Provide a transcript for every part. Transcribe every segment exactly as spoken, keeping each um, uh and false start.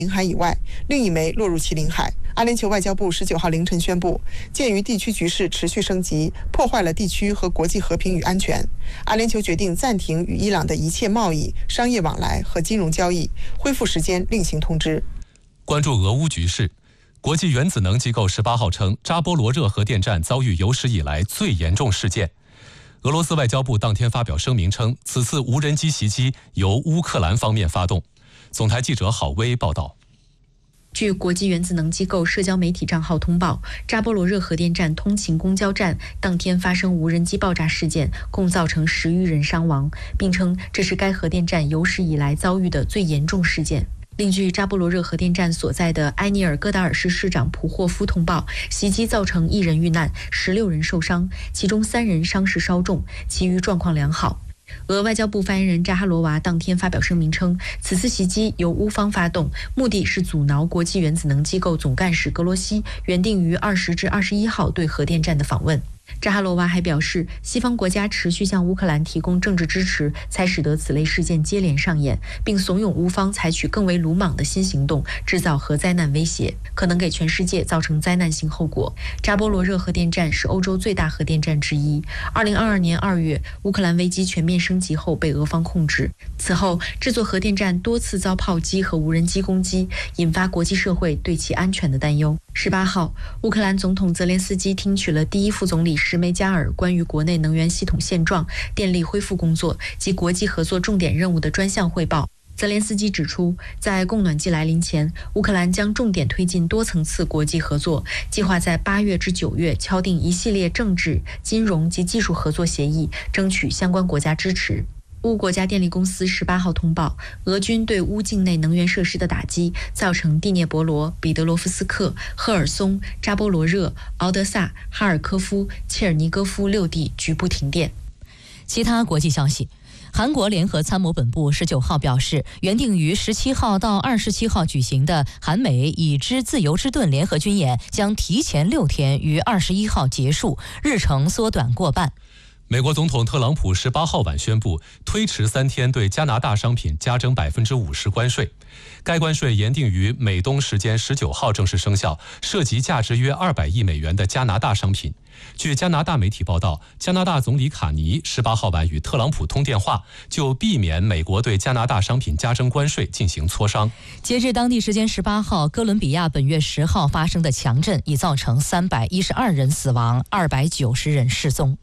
领海以外，另一枚落入其领海。阿联酋外交部十九号凌晨宣布，鉴于地区局势持续升级，破坏了地区和国际和平与安全，阿联酋决定暂停与伊朗的一切贸易、商业往来和金融交易，恢复时间另行通知。 关注俄乌局势，国际原子能机构十八号称，扎波罗热核电站遭遇有史以来最严重事件。俄罗斯外交部当天发表声明称，此次无人机袭击由乌克兰方面发动。总台记者郝薇报道。 据国际原子能机构社交媒体账号通报，扎波罗热核电站通勤公交站当天发生无人机爆炸事件，共造成十余人伤亡，并称这是该核电站有史以来遭遇的最严重事件。另据扎波罗热核电站所在的埃尼尔戈达尔市市长普霍夫通报，袭击造成一人遇难，十六人受伤，其中三人伤势稍重，其余状况良好。俄外交部发言人扎哈罗娃当天发表声明称，此次袭击由乌方发动，目的是阻挠国际原子能机构总干事格罗西原定于二十至二十一号对核电站的访问。扎哈罗娃还表示，西方国家持续向乌克兰提供政治支持，才使得此类事件接连上演，并怂恿乌方采取更为鲁莽的新行动，制造核灾难威胁，可能给全世界造成灾难性后果。扎波罗热核电站是欧洲最大核电站之一。二零二二年二月，乌克兰危机全面升级后被俄方控制。此后，这座核电站多次遭炮击和无人机攻击，引发国际社会对其安全的担忧。十八号，乌克兰总统泽连斯基听取了第一副总理什梅加尔关于国内能源系统现状、电力恢复工作及国际合作重点任务的专项汇报。泽连斯基指出，在供暖季来临前，乌克兰将重点推进多层次国际合作，计划在八月至九月敲定一系列政治、金融及技术合作协议，争取相关国家支持。乌国家电力公司十八号通报，俄军对乌境内能源设施的打击，造成第聂伯罗、彼得罗夫斯克、赫尔松、扎波罗热、敖德萨、哈尔科夫、切尔尼戈夫六地局部停电。 其他国际消息，韩国联合参谋本部十九号表示，原定于十七号到二十七号举行的韩美已知自由之盾联合军演将提前六天于二十一号结束，日程缩短过半。 美国总统特朗普十八号晚宣布推迟三天对加拿大商品加征百分之五十关税，该关税原定于美东时间十九号正式生效，涉及价值约二百亿美元的加拿大商品。据加拿大媒体报道，加拿大总理卡尼十八号晚与特朗普通电话，就避免美国对加拿大商品加征关税进行磋商。 截至当地时间十八号，哥伦比亚本月十号发生的强震已造成三百一十二人死亡，二百九十人失踪。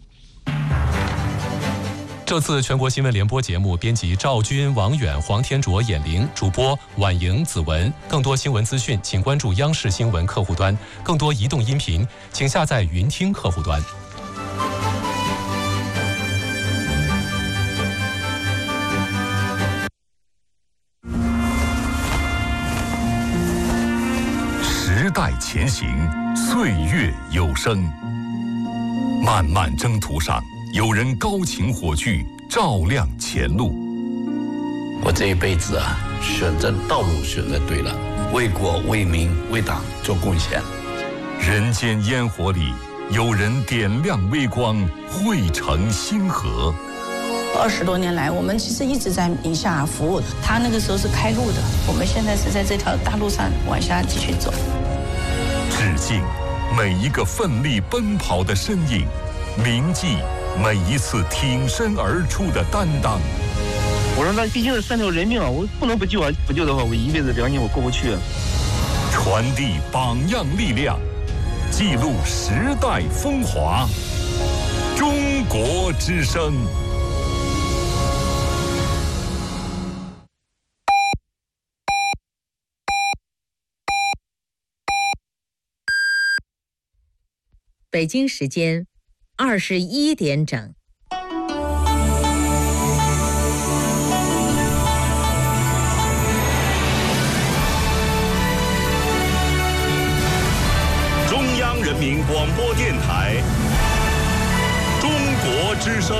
这次全国新闻联播节目编辑赵军、王远、黄天卓、闫玲，主播婉莹、子文。更多新闻资讯，请关注央视新闻客户端；更多移动音频，请下载云听客户端。 时代前行，岁月有声。漫漫征途上，有人高擎火炬，照亮前路。 我这一辈子啊，选择道路选择对了，为国为民为党做贡献。 人间烟火里，有人点亮微光，汇成星河。 二十多年来，我们其实一直在宁夏服务。他那个时候是开路的，我们现在是在这条大路上往下继续走。 致敬每一个奋力奔跑的身影，铭记每一次挺身而出的担当。 我说那毕竟是三条人命啊，我不能不救啊！不救的话，我一辈子良心我过不去啊。 传递榜样力量，记录时代风华。中国之声。 北京时间二十一点整。 中央人民广播电台，中国之声。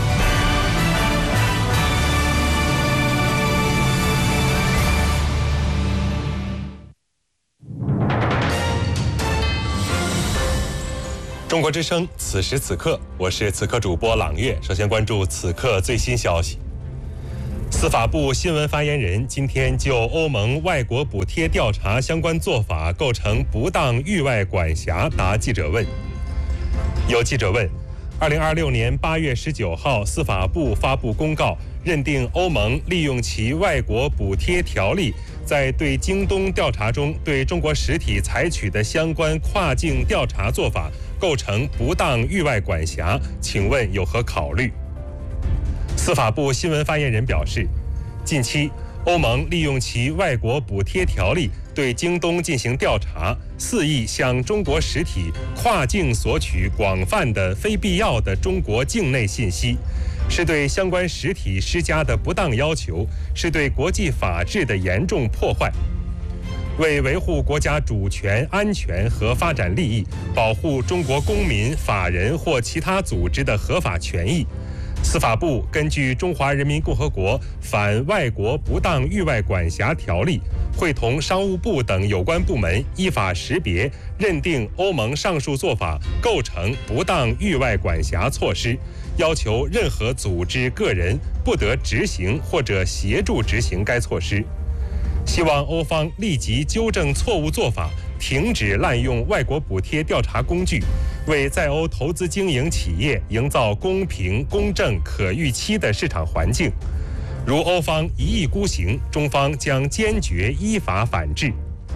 中国之声，此时此刻，我是此刻主播朗月。首先关注此刻最新消息。 司法部新闻发言人今天就欧盟外国补贴调查相关做法构成不当域外管辖答记者问。有记者问，二零二六年八月十九号，司法部发布公告，认定欧盟利用其外国补贴条例，在对京东调查中对中国实体采取的相关跨境调查做法构成不当域外管辖，请问有何考虑？司法部新闻发言人表示，近期欧盟利用其外国补贴条例对京东进行调查，肆意向中国实体跨境索取广泛的非必要的中国境内信息，是对相关实体施加的不当要求，是对国际法治的严重破坏。为维护国家主权、安全和发展利益，保护中国公民、法人或其他组织的合法权益，司法部根据《中华人民共和国反外国不当域外管辖条例》，会同商务部等有关部门依法识别、认定欧盟上述做法构成不当域外管辖措施，要求任何组织、个人不得执行或者协助执行该措施。希望欧方立即纠正错误做法，停止滥用外国补贴调查工具，为在欧投资经营企业营造公平、公正、可预期的市场环境。如欧方一意孤行，中方将坚决依法反制。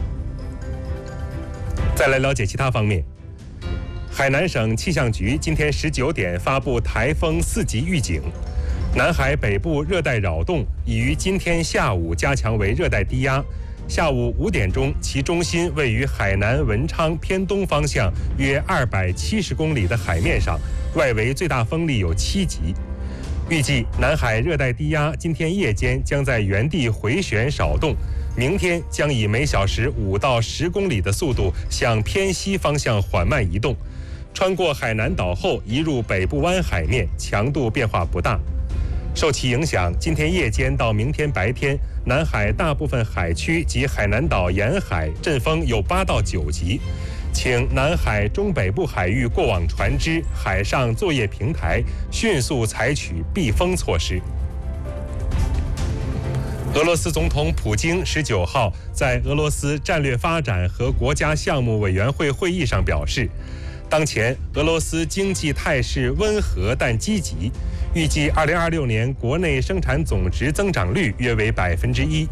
再来了解其他方面，海南省气象局今天十九点发布台风四级预警。南海北部热带扰动已于今天下午加强为热带低压，下午五点钟，其中心位于海南文昌偏东方向约二百七十公里的海面上，外围最大风力有七级。预计南海热带低压今天夜间将在原地回旋少动，明天将以每小时五到十公里的速度向偏西方向缓慢移动，穿过海南岛后移入北部湾海面，强度变化不大。受其影响，今天夜间到明天白天，南海大部分海区及海南岛沿海阵风有八到九级，请南海中北部海域过往船只、海上作业平台迅速采取避风措施。俄罗斯总统普京十九号在俄罗斯战略发展和国家项目委员会会议上表示，当前俄罗斯经济态势温和但积极，预计二零二六年国内生产总值增长率约为百分之一。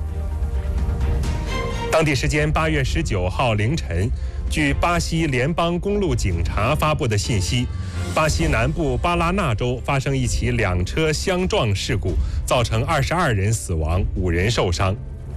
当地时间八月十九号凌晨，据巴西联邦公路警察发布的信息，巴西南部巴拉那州发生一起两车相撞事故，造成二十二人死亡，五人受伤。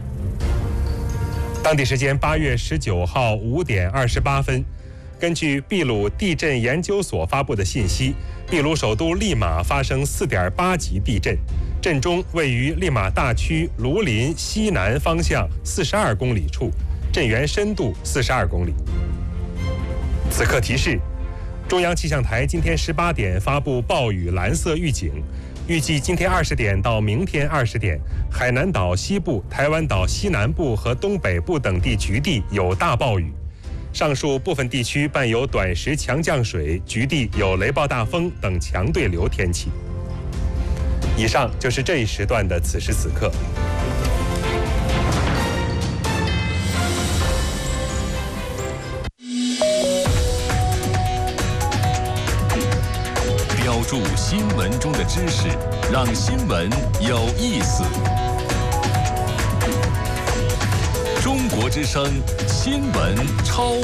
当地时间八月十九号五点二十八分。根据秘鲁地震研究所发布的信息，秘鲁首都利马发生 四点八级地震，震中位于利马大区卢林西南方向四十二公里处，震源深度四十二公里。此刻提示，中央气象台今天十八点发布暴雨蓝色预警，预计今天二十点到明天二十点，海南岛西部、台湾岛西南部和东北部等地局地有大暴雨。上述部分地区伴有短时强降水，局地有雷暴大风等强对流天气。以上就是这一时段的此时此刻。 标注新闻中的知识，让新闻有意思。中国之声新闻超